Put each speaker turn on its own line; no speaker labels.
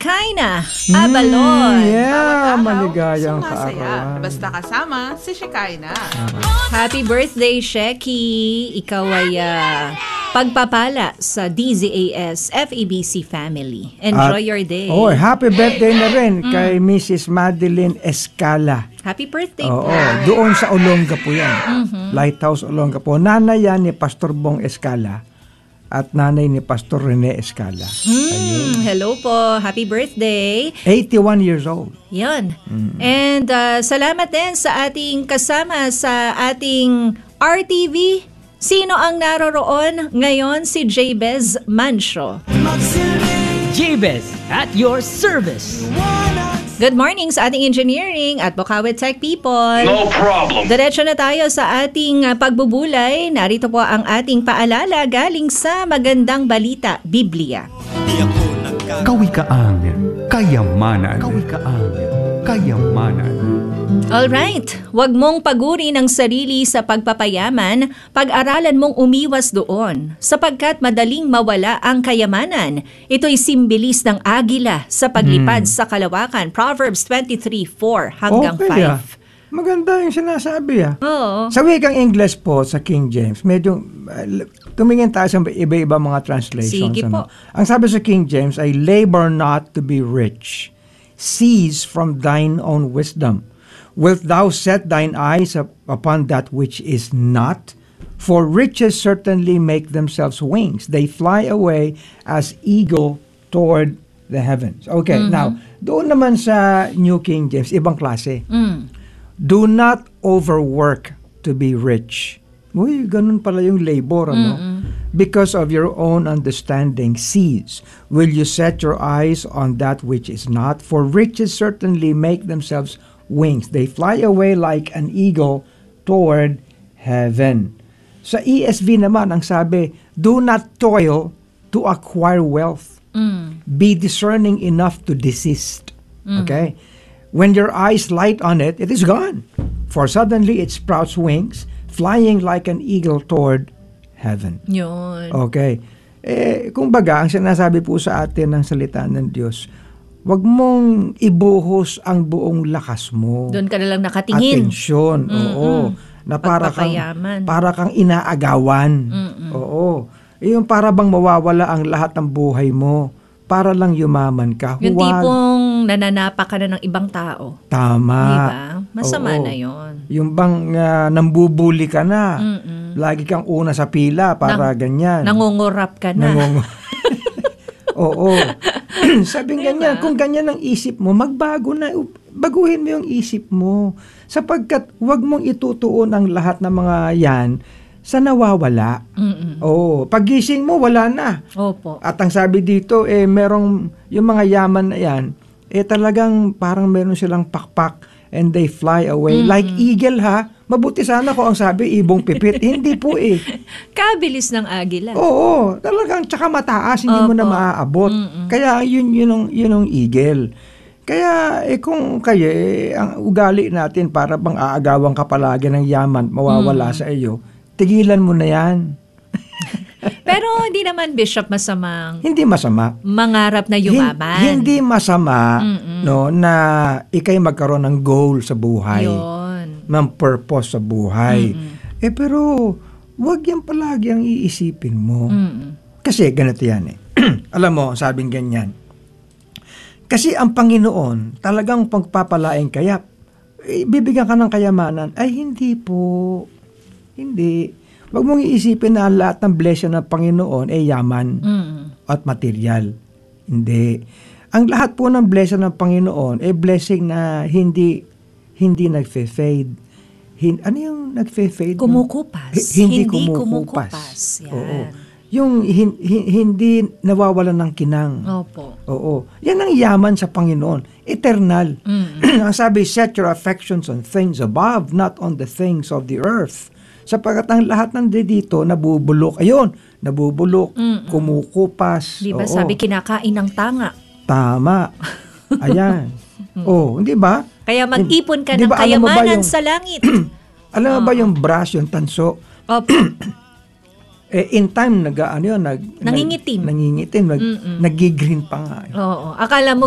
Shekinah Abalon.
Maligayang
sumasaya.
kaarawan.
Basta kasama si Shekinah.
Happy birthday, Sheki. Ikaw ay pagpapala sa DZAS FEBC family. Enjoy your day.
Happy birthday na rin kay Mrs. Madeline Escala.
Happy birthday po.
Doon sa Olonga po yan. Lighthouse Olonga po. Nanay yan ni Pastor Bong Escala at nanay ni Pastor Rene Escala.
Hello po. Happy birthday.
81 years old.
Yan. And salamat din sa ating kasama sa ating RTV. Sino ang naroroon ngayon? Si Jabez Mancio.
Jabez at your service.
Good morning sa ating engineering at Bukawi Tech people.
No problem.
Diretso na tayo sa ating pagbubulay. Narito po ang ating paalala galing sa Magandang Balita, Biblia.
Kawikaan, kayamanan. Kawikaan, kayamanan.
Alright, huwag mong paguri ng sarili sa pagpapayaman, pag-aralan mong umiwas doon, sapagkat madaling mawala ang kayamanan. Ito'y simbilis ng agila sa paglipad sa kalawakan. Proverbs 23:4 hanggang 5.
Maganda yung sinasabi
Oo.
Sa wikang English po, sa King James, medyo tumingin tayo sa iba-iba mga translations.
Sige po.
Ang sabi sa King James ay, labor not to be rich. Cease from thine own wisdom. Wilt thou set thine eyes upon that which is not? For riches certainly make themselves wings. They fly away as eagle toward the heavens. Okay, now, doon naman sa New King James, ibang klase. Do not overwork to be rich. Uy, ganun pala yung labor, ano? Because of your own understanding, cease. Will you set your eyes on that which is not? For riches certainly make themselves wings. They fly away like an eagle toward heaven. Sa ESV naman, ang sabi, do not toil to acquire wealth. Be discerning enough to desist. Okay? When your eyes light on it, it is gone. For suddenly it sprouts wings, flying like an eagle toward heaven.
Yun.
Okay. Kumbaga, ang sinasabi po sa atin ng salita ng Diyos, wag mong ibuhos ang buong lakas mo.
Doon ka na lang nakatingin.
Atensyon, oo. Na para kang inaagawan. Oo. Yung para bang mawawala ang lahat ng buhay mo para lang yumaman ka.
Yung tipong nananapa ka na ng ibang tao.
Tama.
Diba? Masama na yon.
Yung bang nambubuli ka na. Lagi kang una sa pila para ganyan.
Nangungurap ka na.
Oo. Sabing ganyan, kung ganyan ang isip mo, magbago na. Baguhin mo yung isip mo. Sapagkat huwag mong itutuon ang lahat ng mga yan sa nawawala. Oo. Pagising mo, wala na.
Opo.
At ang sabi dito, merong yung mga yaman na yan, talagang parang meron silang pakpak and they fly away. Like eagle, ha? Mabuti sana ko ang sabi, ibong pipit. Hindi po
Kabilis ng agila.
Oo, talagang tsaka mataas, hindi mo na maaabot. Kaya yun ang eagle. Kaya kung kayo, ang ugali natin para bang aagawan ka palagi ng yaman, mawawala sa iyo, tigilan mo na yan.
Pero hindi naman, Bishop, masamang
hindi masama.
Mangarap na yumaman.
Hindi masama no, na ikay magkaroon ng goal sa buhay.
Yun.
Ng purpose sa buhay. Pero wag yan palagi ang iisipin mo. Kasi ganito yan Alam mo, sabing ganyan. Kasi ang Panginoon, talagang pagpapalain kaya, bibigyan ka ng kayamanan. Ay, hindi po. Hindi. Wag mong iisipin na lahat ng blessing ng Panginoon ay yaman at material. Hindi. Ang lahat po ng blessing ng Panginoon ay blessing na hindi nagfe-fade. Ano yung nagfe-fade?
Kumukupas.
Hindi kumukupas.
Yan.
Oo. Yung hindi nawawalan ng kinang.
Opo.
Oo. Yan ang yaman sa Panginoon. Eternal. Ang sabi, set your affections on things above, not on the things of the earth. Sapagkat ang lahat ng dito nabubulok. Ayun, nabubulok, kumukupas.
Di ba sabi kinakain ng tanga?
Tama. Ayan. Hindi ba?
Kaya mag-ipon ka ng kayamanan sa langit.
Alam mo ba yung brush, yung tanso?
Opo.
In time, nangingitim.
Nangingitim.
Nag-green pa nga.
Oo. Akala mo